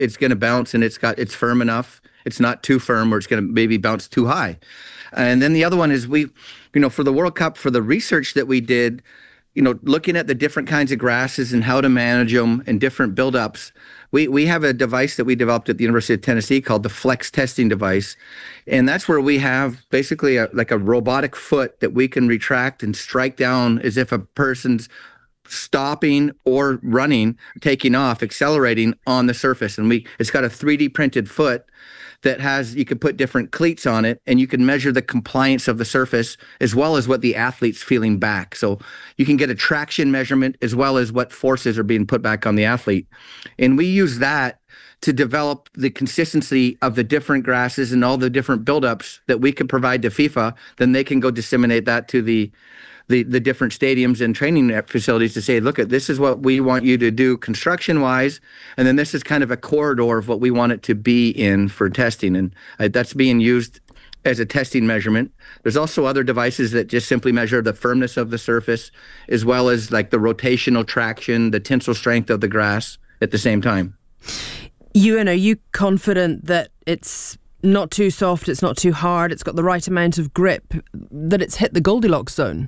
it's going to bounce, and it's firm enough. It's not too firm, or it's going to maybe bounce too high. And then the other one is for the World Cup, for the research that we did, looking at the different kinds of grasses and how to manage them and different buildups. We have a device that we developed at the University of Tennessee called the Flex Testing Device. And that's where we have basically like a robotic foot that we can retract and strike down as if a person's stopping or running, taking off, accelerating on the surface. And it's got a 3D printed foot that you could put different cleats on it, and you can measure the compliance of the surface as well as what the athlete's feeling back. So you can get a traction measurement as well as what forces are being put back on the athlete. And we use that to develop the consistency of the different grasses and all the different buildups that we can provide to FIFA. Then they can go disseminate that to the different stadiums and training facilities to say, look, this is what we want you to do construction-wise, and then this is kind of a corridor of what we want it to be in for testing, and that's being used as a testing measurement. There's also other devices that just simply measure the firmness of the surface, as well as like the rotational traction, the tensile strength of the grass at the same time. Ewan, are you confident that it's not too soft, it's not too hard, it's got the right amount of grip, that it's hit the Goldilocks zone?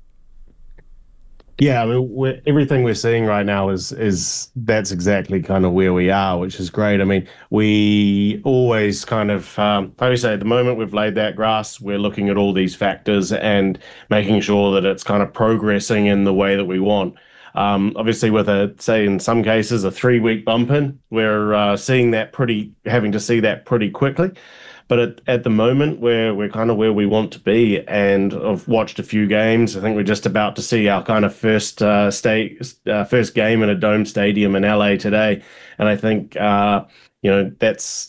Yeah, I mean, everything we're seeing right now is that's exactly kind of where we are, which is great. I mean, we always kind of, like we say, at the moment we've laid that grass, we're looking at all these factors and making sure that it's kind of progressing in the way that we want. Obviously, with say in some cases, a 3-week bump in, we're having to see that pretty quickly. But at the moment, we're kind of where we want to be, and I've watched a few games. I think we're just about to see our kind of first game in a dome stadium in LA today, and I think that's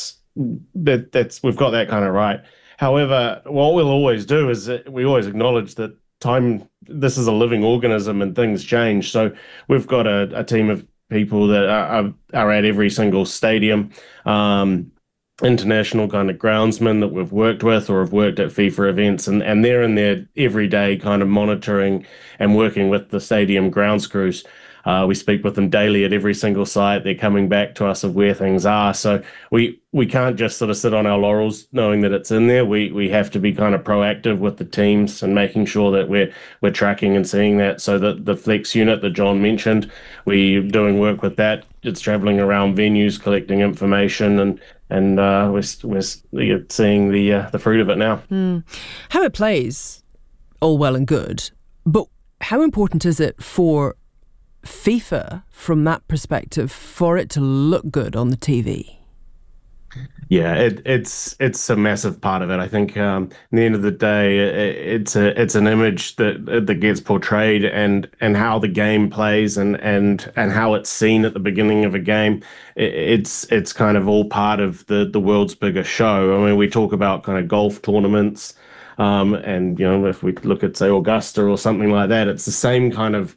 we've got that kind of right. However, what we'll always do is we always acknowledge that this is a living organism and things change. So we've got a team of people that are at every single stadium. International kind of groundsmen that we've worked with or have worked at FIFA events, and they're in there every day kind of monitoring and working with the stadium grounds crews. We speak with them daily at every single site. They're coming back to us of where things are. So we can't just sort of sit on our laurels knowing that it's in there. We have to be kind of proactive with the teams and making sure that we're tracking and seeing that. So that the Flex unit that John mentioned, we're doing work with that. It's traveling around venues, collecting information, and we're seeing the fruit of it now. How it plays, all well and good, but how important is it for FIFA, from that perspective, for it to look good on the TV? Yeah, it's a massive part of it. I think at the end of the day, it's an image that gets portrayed, and how the game plays and how it's seen at the beginning of a game. It's kind of all part of the world's biggest show. I mean, we talk about kind of golf tournaments, and if we look at say Augusta or something like that, it's the same kind of.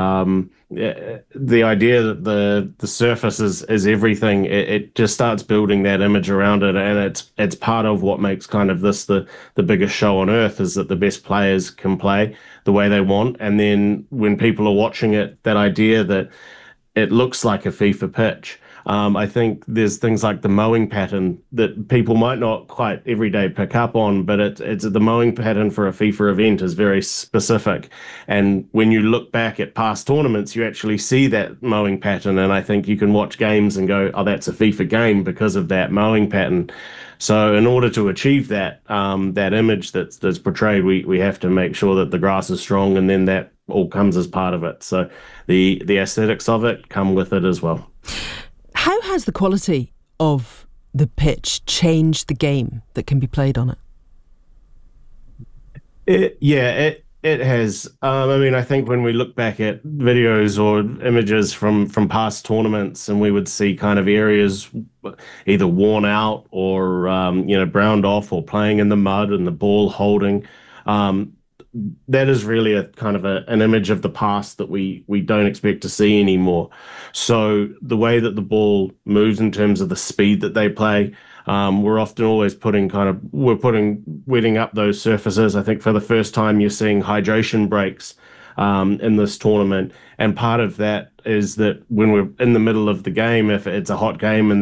The idea that the surface is everything, it just starts building that image around it, and it's part of what makes kind of this the biggest show on earth, is that the best players can play the way they want. And then when people are watching it, that idea that it looks like a FIFA pitch. I think there's things like the mowing pattern that people might not quite every day pick up on, but it's the mowing pattern for a FIFA event is very specific. And when you look back at past tournaments, you actually see that mowing pattern. And I think you can watch games and go, oh, that's a FIFA game because of that mowing pattern. So in order to achieve that image that's portrayed, we have to make sure that the grass is strong, and then that all comes as part of it. So the aesthetics of it come with it as well. How has the quality of the pitch changed the game that can be played on it? It has. I mean, I think when we look back at videos or images from past tournaments, and we would see kind of areas either worn out or browned off, or playing in the mud and the ball holding. That is really a kind of an image of the past that we don't expect to see anymore. So the way that the ball moves in terms of the speed that they play, we're often always wetting up those surfaces. I think for the first time you're seeing hydration breaks in this tournament, and part of that is that when we're in the middle of the game, if it's a hot game and